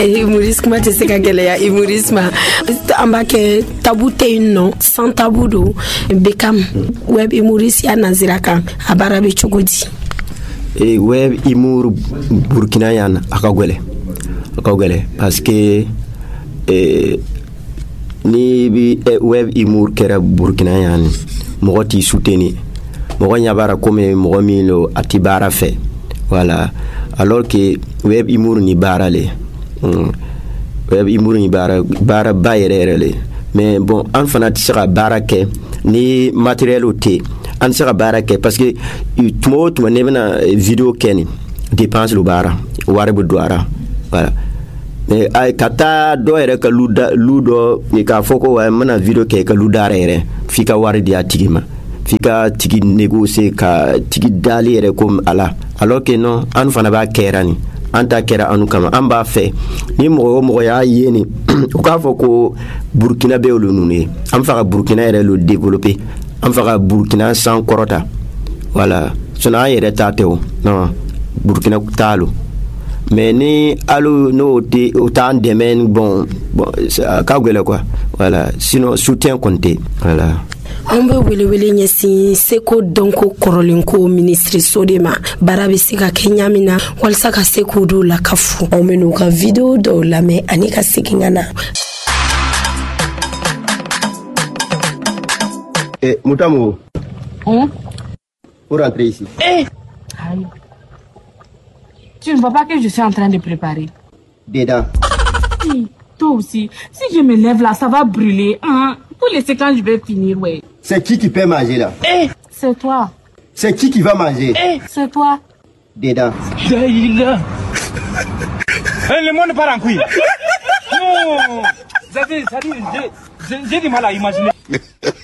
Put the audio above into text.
humorisme kuma tɛ se ka gɛlɛya humorisme an b'a kɛ tabu tɛ yen nɔ sans tabu don Beckham web humoriste ya nazira kan a baara bɛ cogo di web humour burkina yan a ka gɛlɛ parce que ni bi web humour kɛra burkina yan mɔgɔ t'i soutenir mɔgɔ ɲa bara comme mɔgɔ min lo a ti baara fɛ voilà alors que web humour ni baara le web humour ni baara ba yɛrɛ le mais bon an fana tɛ se ka baara kɛ ni matériel o tɛ an tɛ se ka baara kɛ parce que tuma o tuma ne bɛna vidéo kɛ ni dépense lo baara wari bɛ don a la voilà mais ka taa dɔ yɛrɛ ka lu dɔ k'a fɔ ko n bɛna vidéo kɛ ka lu dara yɛrɛ f'i ka wari di a tigi ma f'i ka tigi négocier ka tigi dali yɛrɛ comme ala alors que non an fana b'a kɛra ni an ta kɛra anu kama an b'a fɛ ni mɔgɔ o mɔgɔ y'a ye ni u k'a fɔ ko Burkina bɛ olu ninnu ye an fɛ ka Burkina yɛrɛ lo développer an fɛ ka Burkina san kɔrɔta voilà sinon an yɛrɛ ta tɛ o non Burkina t'a lo mais ni alu no t'an dɛmɛ bon ka gɛlɛ quoi voilà sinon soutien kɔni tɛ voilà an bɛ welewele ɲɛsin seko dɔnko kɔrɔlenko ministriso de ma baara bɛ se ka kɛ ɲa min na walasa ka se k'o dɔw lakafu anw bɛ n'u ka video dɔw lamɛn ani ka segin ka na Moutamo pour rentrer ici Aïe. Tu ne vois pas que je suis en train de préparer dedans. Toi aussi, si je me lève là, ça va brûler. Pour laisser quand je vais finir, ouais. C'est qui peut manger là? C'est toi. C'est qui va manger? C'est toi. Dedans. Le monde part en couille. Non. J'ai du mal à imaginer.